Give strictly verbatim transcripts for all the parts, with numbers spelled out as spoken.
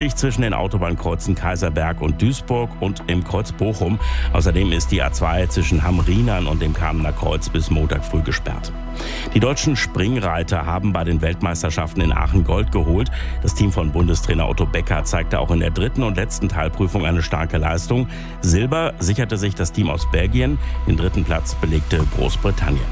dicht zwischen den Autobahnkreuzen Kaiserberg und Duisburg und im Kreuz Bochum. Außerdem ist die A zwei zwischen Hamm-Rhienern und dem Kamener Kreuz bis Montag früh gesperrt. Die deutschen Springreiter haben bei den Weltmeisterschaften in Aachen Gold geholt. Das Team von Bundestrainer Otto Becker zeigte auch in der dritten und letzten Teilprüfung eine starke Leistung. Silber sicherte sich das Team aus Belgien, den dritten Platz belegte Großbritannien.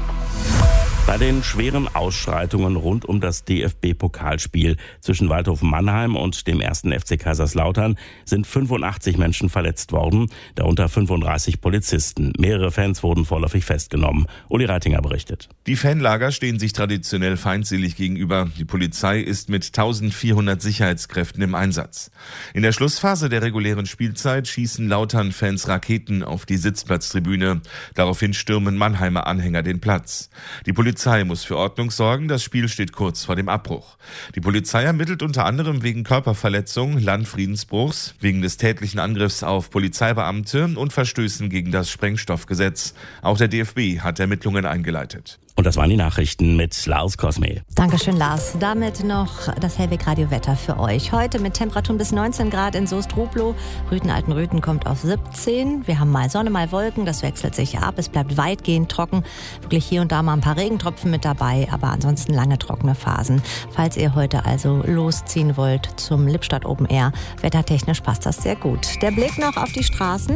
Bei den schweren Ausschreitungen rund um das D F B-Pokalspiel zwischen Waldhof Mannheim und dem ersten F C Kaiserslautern sind fünfundachtzig Menschen verletzt worden, darunter fünfunddreißig Polizisten. Mehrere Fans wurden vorläufig festgenommen. Uli Reitinger berichtet. Die Fanlager stehen sich traditionell feindselig gegenüber. Die Polizei ist mit eintausendvierhundert Sicherheitskräften im Einsatz. In der Schlussphase der regulären Spielzeit schießen Lautern-Fans Raketen auf die Sitzplatztribüne. Daraufhin stürmen Mannheimer Anhänger den Platz. Die Polizei Die Polizei muss für Ordnung sorgen, das Spiel steht kurz vor dem Abbruch. Die Polizei ermittelt unter anderem wegen Körperverletzung, Landfriedensbruchs, wegen des tätlichen Angriffs auf Polizeibeamte und Verstößen gegen das Sprengstoffgesetz. Auch der D F B hat Ermittlungen eingeleitet. Und das waren die Nachrichten mit Lars Cosme. Dankeschön, Lars. Damit noch das Hellweg-Radio-Wetter für euch. Heute mit Temperaturen bis neunzehn Grad in Soest-Rublow. Rüthen-Altenrüthen kommt auf siebzehn. Wir haben mal Sonne, mal Wolken. Das wechselt sich ab. Es bleibt weitgehend trocken. Wirklich hier und da mal ein paar Regentropfen mit dabei, aber ansonsten lange trockene Phasen. Falls ihr heute also losziehen wollt zum Lippstadt Open Air, wettertechnisch passt das sehr gut. Der Blick noch auf die Straßen.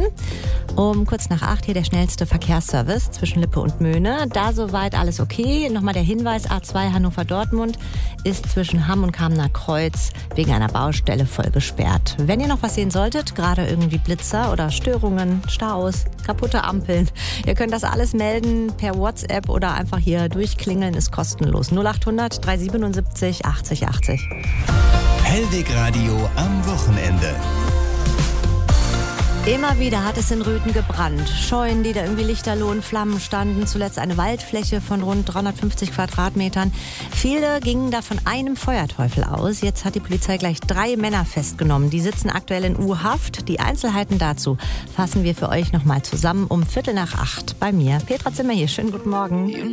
Um kurz nach acht hier der schnellste Verkehrsservice zwischen Lippe und Möhne. Da soweit alles okay. Nochmal der Hinweis, A zwei Hannover-Dortmund ist zwischen Hamm und Kamener Kreuz wegen einer Baustelle voll gesperrt. Wenn ihr noch was sehen solltet, gerade irgendwie Blitzer oder Störungen, Staus, kaputte Ampeln, ihr könnt das alles melden per WhatsApp oder einfach hier durchklingeln, ist kostenlos. null achthundert dreihundertsiebenundsiebzig achtzig achtzig. Hellweg Radio am Wochenende. Immer wieder hat es in Rüthen gebrannt. Scheunen, die da irgendwie lichterloh in Flammen standen. Zuletzt eine Waldfläche von rund dreihundertfünfzig Quadratmetern. Viele gingen da von einem Feuerteufel aus. Jetzt hat die Polizei gleich drei Männer festgenommen. Die sitzen aktuell in U-Haft. Die Einzelheiten dazu fassen wir für euch nochmal zusammen um Viertel nach acht bei mir. Petra Zimmer hier. Schönen guten Morgen.